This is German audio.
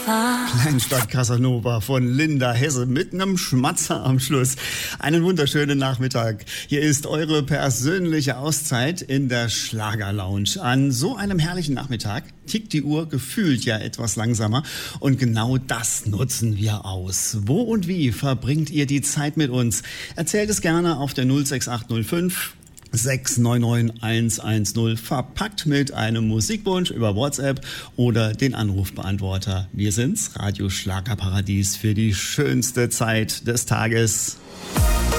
Kleinstadt Casanova von Linda Hesse mit einem Schmatzer am Schluss. Einen wunderschönen Nachmittag. Hier ist eure persönliche Auszeit in der Schlagerlounge. An so einem herrlichen Nachmittag tickt die Uhr gefühlt ja etwas langsamer und genau das nutzen wir aus. Wo und wie verbringt ihr die Zeit mit uns? Erzählt es gerne auf der 06805 699 110, verpackt mit einem Musikwunsch über WhatsApp oder den Anrufbeantworter. Wir sind's, Radio Schlagerparadies für die schönste Zeit des Tages.